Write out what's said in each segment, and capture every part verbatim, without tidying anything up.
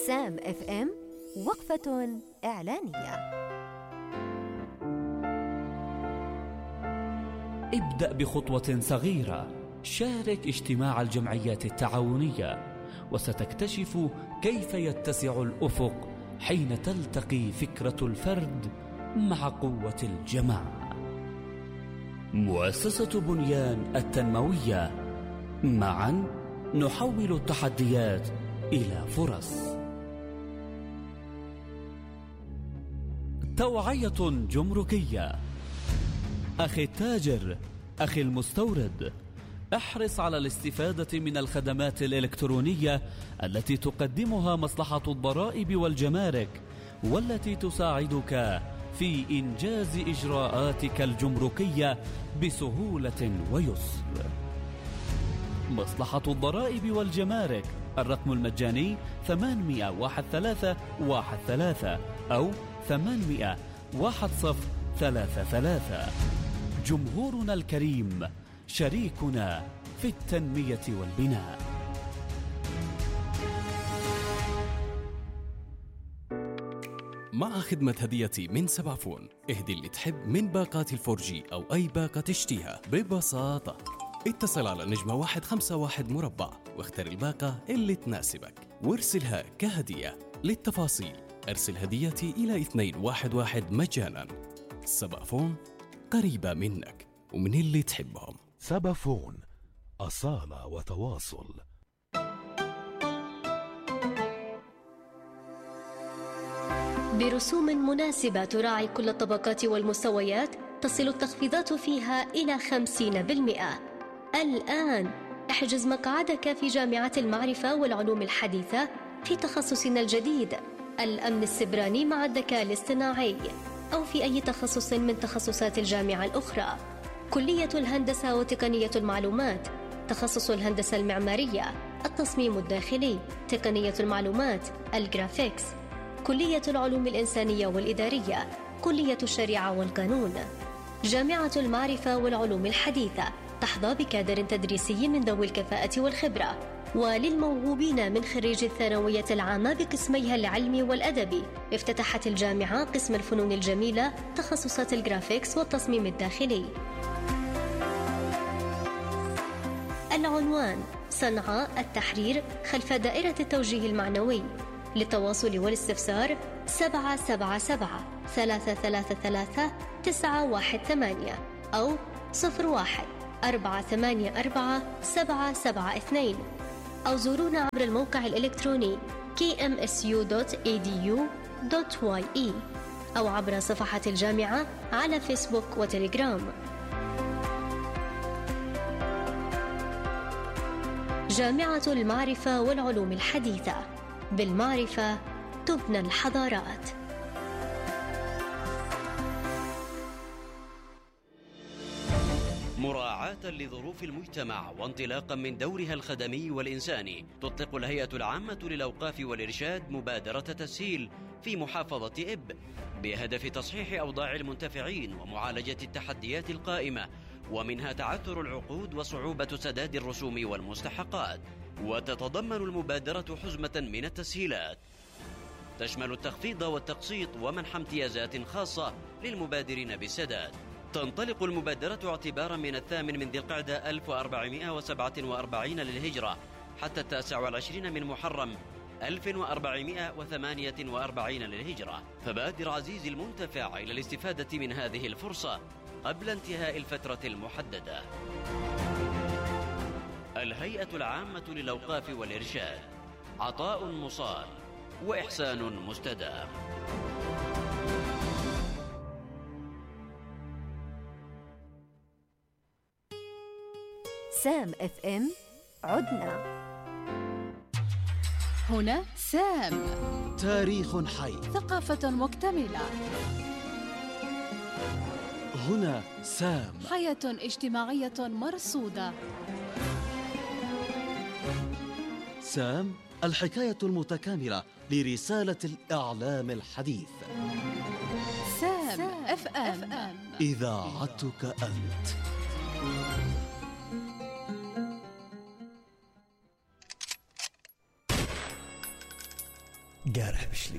سام اف ام وقفة إعلانية. ابدأ بخطوة صغيرة، شارك اجتماع الجمعيات التعاونية، وستكتشف كيف يتسع الأفق حين تلتقي فكرة الفرد مع قوة الجماعة. مؤسسة بنيان التنموية، معا نحول التحديات إلى فرص. توعية جمركية. أخي التاجر، أخي المستورد، احرص على الاستفادة من الخدمات الإلكترونية التي تقدمها مصلحة الضرائب والجمارك، والتي تساعدك في إنجاز إجراءاتك الجمركية بسهولة ويسر. مصلحة الضرائب والجمارك، الرقم المجاني ثمانمئة واحد ثلاثة واحد ثلاثة أو ثمانمئة واحد صفر ثلاثة ثلاثة. جمهورنا الكريم، شريكنا في التنمية والبناء. مع خدمة هديتي من سبعفون، اهدي اللي تحب من باقات الفورجي أو أي باقة تشتيها ببساطة. اتصل على نجمة واحد خمسة واحد مربع واختر الباقة اللي تناسبك وارسلها كهدية. للتفاصيل ارسل هديتي إلى اثنين واحد واحد مجانا. سبعفون، قريبة منك ومن اللي تحبهم. سبعفون، أصالة وتواصل. برسوم مناسبة تراعي كل الطبقات والمستويات، تصل التخفيضات فيها إلى خمسين بالمئة. الآن احجز مقعدك في جامعة المعرفة والعلوم الحديثة في تخصصنا الجديد الأمن السبراني مع الذكاء الاصطناعي، أو في أي تخصص من تخصصات الجامعة الأخرى. كلية الهندسة وتقنية المعلومات، تخصص الهندسة المعمارية، التصميم الداخلي، تقنية المعلومات، الجرافيكس. كلية العلوم الإنسانية والإدارية، كلية الشريعة والقانون. جامعة المعرفة والعلوم الحديثة تحظى بكادر تدريسي من ذوي الكفاءة والخبرة. وللموهوبين من خريج الثانوية العامة بقسميها العلمي والأدبي، افتتحت الجامعة قسم الفنون الجميلة، تخصصات الجرافيكس والتصميم الداخلي. العنوان: صنعاء التحرير خلف دائرة التوجيه المعنوي. للتواصل والاستفسار سبعة سبعة سبعة ثلاثة ثلاثة ثلاثة تسعة واحد ثمانية أو صفر واحد أربعة ثمانية أربعة سبعة سبعة اثنين، أو زورونا عبر الموقع الإلكتروني كي إم إس يو دوت إي دي يو دوت واي إي أو عبر صفحة الجامعة على فيسبوك وتليجرام. جامعة المعرفة والعلوم الحديثة، بالمعرفة تبنى الحضارات. مراعاة لظروف المجتمع وانطلاقا من دورها الخدمي والإنساني، تطلق الهيئة العامة للأوقاف والإرشاد مبادرة تسهيل في محافظة إب بهدف تصحيح أوضاع المنتفعين ومعالجة التحديات القائمة، ومنها تعثر العقود وصعوبة سداد الرسوم والمستحقات. وتتضمن المبادرة حزمة من التسهيلات تشمل التخفيض والتقسيط ومنح امتيازات خاصة للمبادرين بالسداد. تنطلق المبادرة اعتبارا من الثامن من ذي القعدة ألف وأربعمئة وسبعة وأربعين للهجرة حتى التاسع والعشرين من محرم ألف وأربعمئة وثمانية وأربعين للهجرة. فبادر عزيزي المنتفع إلى الاستفادة من هذه الفرصة قبل انتهاء الفترة المحددة. الهيئة العامة للأوقاف والإرشاد، عطاء مصال وإحسان مستدام. سام اف ام، عدنا. هنا سام، تاريخ حي، ثقافة مكتملة. هنا سام، حياة اجتماعية مرصودة. سام، الحكاية المتكاملة لرسالة الإعلام الحديث. سام اف ام، إذاعتك أنت. قارح بشلي.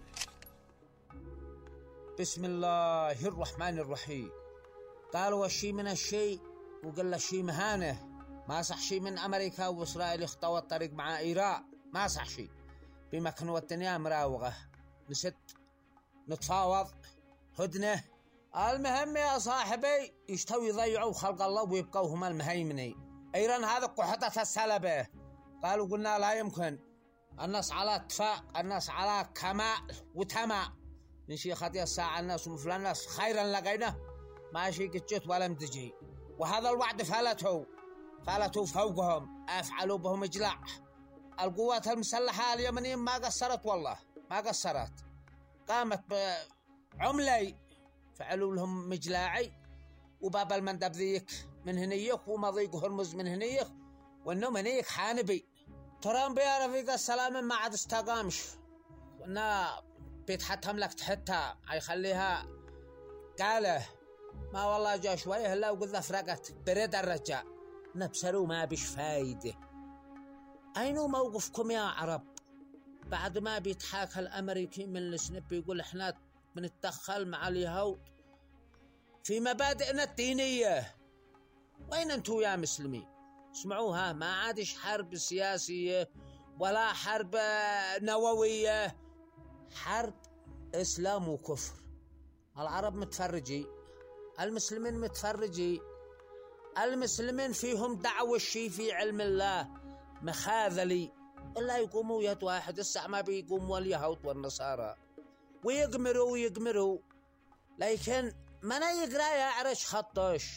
بسم الله الرحمن الرحيم. قالوا الشيء من الشيء وقال الشيء مهانه. ما صح شيء من أمريكا وإسرائيل اخطوا الطريق مع إيران، ما صح شيء. بمكنوا الدنيا مراوغة، نست نتفاوض هدنة. المهم يا صاحبي يشتوي يضيعوا خلق الله ويبقوا هم المهيمنين. إيران هذا قحطة السلبة. قالوا قلنا لا يمكن، الناس على اتفاق، الناس على كمال وتمام. من شي خطية الساعة الناس ومثل الناس خيرا لقينا ما شي قجت ولم تجي. وهذا الوعد فالته فالته فوقهم، أفعلوا بهم إجلاع. القوات المسلحة اليمنية ما قصرت، والله ما قصرت. قامت بعملي فعلوا لهم مجلاعي، وباب المندب ذيك من هنيك ومضيق هرمز من هنيك، وانهم هنيك حانبي. ترامب يا رفيق السلام ما عاد استقامش، وانا بيتحتهم لك تحتها هيخليها قاله. ما والله جا شويه هلا وقذا فرقت برد الرجاء نبسلوا ما بش فايده. اينو موقفكم يا عرب بعد ما بيتحاكى الامريكي من السنب يقول احنا بنتدخل مع اليهود في مبادئنا الدينيه؟ وين انتو يا مسلمين؟ اسمعوها، ما عادش حرب سياسيه ولا حرب نوويه، حرب اسلام وكفر. العرب متفرجي، المسلمين متفرجي، المسلمين فيهم دعوة الشي في علم الله مخاذلي، إلا يقوموا يد واحد. الساعة ما بيقوموا اليهود والنصارى ويقمروا ويقمروا، لكن من يقرأ يعرش خطش.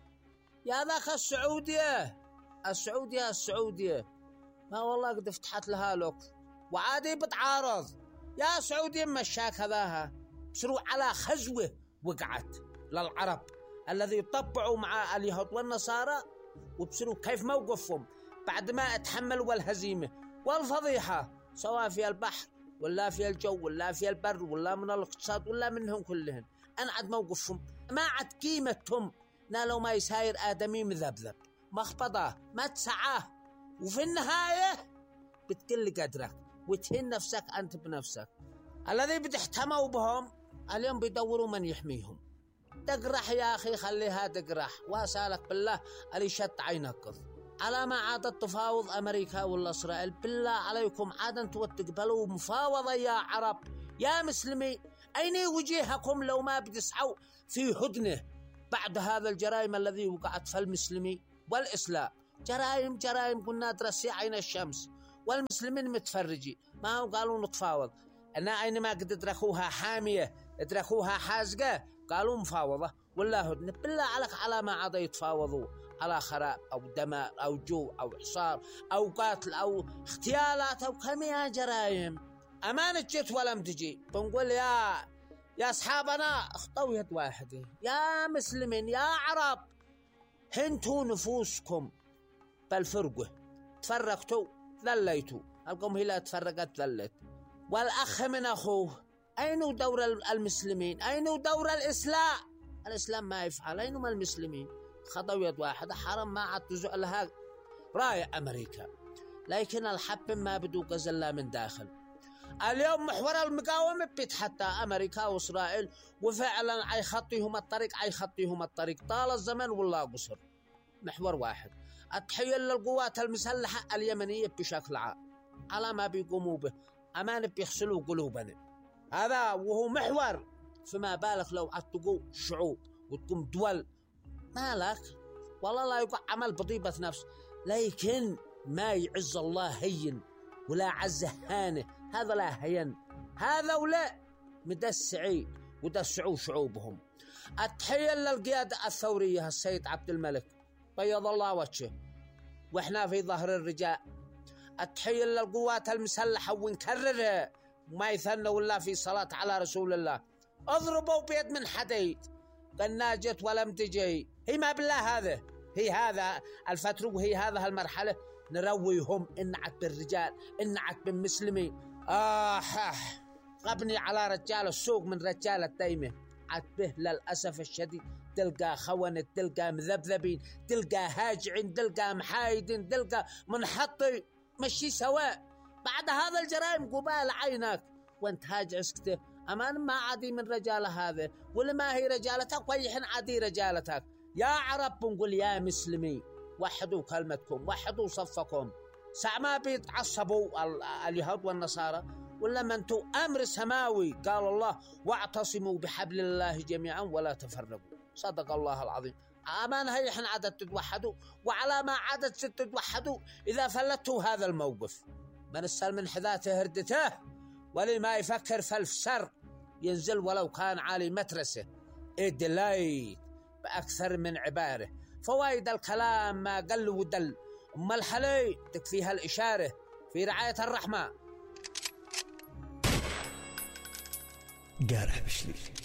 يا ذاك السعودية السعودية السعودية ما والله قد فتحت لها لك وعادي بتعارض. يا سعودية مشاك هذاها بسروا على خزوة وقعت للعرب الذي يطبعوا مع اليهود والنصارى، وبسروا كيف موقفهم بعد ما اتحملوا الهزيمة والفضيحة، سواء في البحر ولا في الجو ولا في البر ولا من الاقتصاد ولا منهم كلهم. أنا عد موقفهم ما عد قيمتهم، نالو ما يساير آدمي مذبذب مخبضة ما تسعاه، وفي النهاية بتقل قدرك وتهين نفسك أنت بنفسك. الذي بتحتموا بهم اليوم بيدوروا من يحميهم. تقرح يا أخي خليها تقرح، وأسألك بالله اللي شت عينك على ما عادت تفاوض أمريكا ولا إسرائيل. بالله عليكم عاد أنتوا تقبلوا مفاوضة يا عرب يا مسلمين؟ أين وجهكم لو ما بتسعوا في هدنة بعد هذا الجرائم الذي وقعت في المسلمين والإسلام؟ جرائم جرائم قلنا درسي عين الشمس، والمسلمين متفرجي. ما هم قالوا نتفاوض؟ أنا أينما قد ادركوها حامية ادركوها حازقة قالوا مفاوضة ولا هدنة. بالله عليك على ما عاد يتفاوضوا على خراب أو دمار أو جو أو حصار أو قتل أو اغتيالات أو كم يا جرائم. أمانة جت ولم تجي. بنقول يا يا أصحابنا اخطوا يد واحدة يا مسلمين يا عرب، هنتوا نفوسكم بالفرقة، تفرقتوا ذليتوا، القوم هي لا تفرقت ذلت. والأخ من أخوه، أين دور المسلمين؟ أين دور الإسلام؟ الإسلام ما يفعل، أين ما المسلمين؟ خطوا يد واحدة حرام ما عاد تزع لها راية أمريكا، لكن الحب ما بدو قزلا من داخل. اليوم محور المقاومة بيتحتى أمريكا وإسرائيل، وفعلا أي خطيهم الطريق أي خطيهم الطريق طال الزمن والله قصر. محور واحد، التحية للقوات المسلحة اليمنية بشكل عام على ما بيقوموا به، أمان بيغسلوا قلوبنا. هذا وهو محور. فما بالك لو عتقوا شعوب وتقوم دول مالك والله لا يقع عمل بطيبة نفس، لكن ما يعز الله هين ولا عز هانه. هذا لا هين، هذا ولا مدسعي ودسعوا شعوبهم. التحية للقيادة الثورية السيد عبد الملك بيض الله وجهه، واحنا في ظهر الرجال. التحية للقوات المسلحة ونكررها ما يثنى ولا في صلاة على رسول الله. اضربوا بيد من حديد قلنا جت ولم تجي. هي ما بالله هذا هي هذا الفترة وهي هذا المرحلة نرويهم إنعت بالرجال إنعت بالمسلمين. آه غبني على رجال السوق من رجال الدايمة عتبه للأسف الشديد. تلقى خونة، تلقى مذبذبين، تلقى هاجعين، تلقى محايدين، تلقى منحطي مشي سواء. بعد هذا الجرائم قبال عينك وانت هاج عسكته. أمان ما عادي من رجالة هذا ولا ما هي رجالتك ويحن عادي رجالتك. يا عرب نقول يا مسلمي وحدوا كلمتكم وحدوا صفكم. ساعة ما بيتعصبوا اليهود والنصارى ولا ما انتوا أمر سماوي. قال الله واعتصموا بحبل الله جميعا ولا تفرقوا. صدق الله العظيم. أمان هي حن عدد تتوحدوا وعلى ما عدد تتوحدوا إذا فلتوا هذا الموقف. من السل من حذاته هردته ولي ما يفكر فالفسر ينزل ولو كان عالي مترسه. إدلايت بأكثر من عبارة. فوائد الكلام ما قل ودل. أما الحلي تكفيها الإشارة في رعاية الرحمة. قارح بشليل.